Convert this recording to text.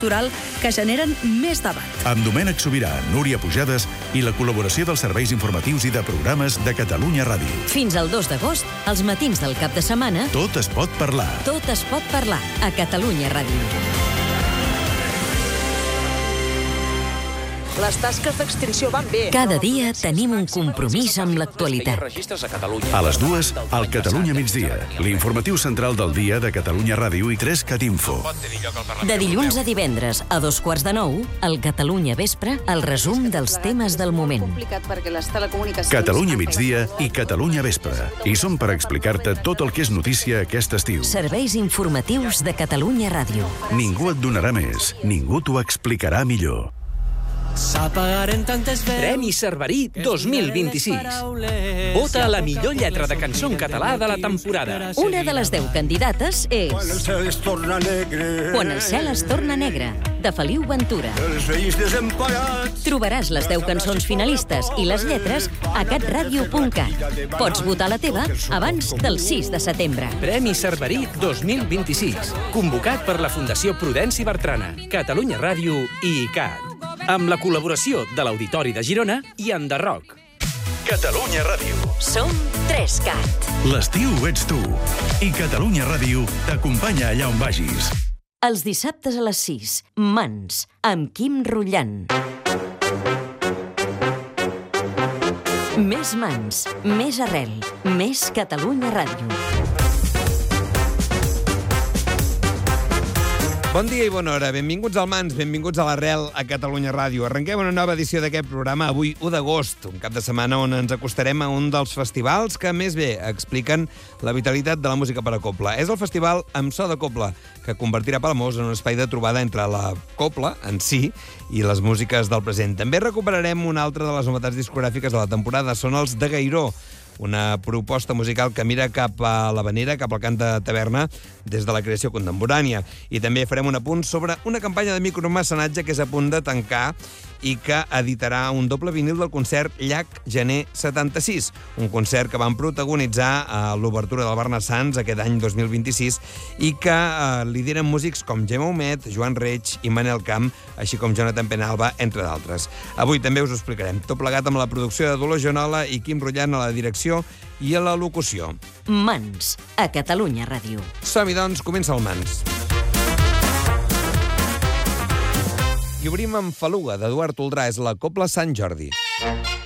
cultural que generen més debat. Amb Domènec Sobirà, Núria Pujades i la col·laboració dels serveis informatius i de programes de Catalunya Ràdio. Fins al 2 d'agost, als matins del cap de setmana... Tot es pot parlar. Tot es pot parlar a Catalunya Ràdio. Les tasques d'extinció van bé. Cada dia tenim un compromís amb l'actualitat. A les 2, al Catalunya Migdia, l'informatiu central del dia de Catalunya Ràdio i 3CAT Info. De dilluns a divendres, a 2:45, al Catalunya Vespre, el resum dels temes del moment. Catalunya Migdia i Catalunya Vespre. I som per explicar-te tot el que és notícia aquest estiu. Serveis informatius de Catalunya Ràdio. Ningú et donarà més, ningú t'ho explicarà millor. Premi Cerverí 2026. Vota a la millor lletra de cançó en català de la temporada. Una de les 10 candidates és Quan el cel es torna negre, de Feliu Ventura. Trobaràs les 10 cançons finalistes i les lletres a catradio.cat. Pots votar la teva abans del 6 de setembre. Premi Cerverí 2026. Convocat per la Fundació Prudenci Bertrana, Catalunya Ràdio i ICAT. Amb la col·laboració de l'Auditori de Girona i Enderroc. Catalunya Ràdio. Som 3CAT. L'estiu ets tu. I Catalunya Ràdio t'acompanya allà on vagis. Els dissabtes a les 6, Mans, amb Quim Rullant. Més Mans, més arrel, més Catalunya Ràdio. Bon dia i bona hora. Benvinguts al Mans, benvinguts a l'Arrel a Catalunya Ràdio. Arrenquem una nova edició d'aquest programa avui, 1 d'agost, un cap de setmana on ens acostarem a un dels festivals que més bé expliquen la vitalitat de la música per a cobla. És el festival Amb so de cobla, que convertirà Palamós en un espai de trobada entre la cobla en si i les músiques del present. També recuperarem una altra de les novetats discogràfiques de la temporada. Són els de Gairó, una proposta musical que mira cap a l'havanera, cap al cant de taverna, des de la creació contemporània. I també farem un apunt sobre una campanya de micromecenatge que és a punt de tancar i que editarà un doble vinil del concert Llac Gener 76, un concert que van protagonitzar a l'obertura del Barna Sants aquest any 2026 i que lideren músics com Gemma Humet, Joan Reig i Manel Camp, així com Jonathan Penalba, entre d'altres. Avui també us ho explicarem, tot plegat amb la producció de Dolors Joanola i Quim Rullant a la direcció i a la locució. Mans, a Catalunya Ràdio. Som-hi, doncs, comença el Mans. I obrim amb Faluga, d'Eduard Toldrà, és la Cobla Sant Jordi.